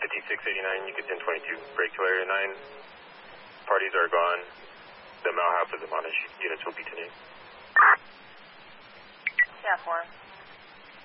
5689, you get 1022, break to area 9. Parties are gone. The male half of the Monash units will be today. Yeah, 4.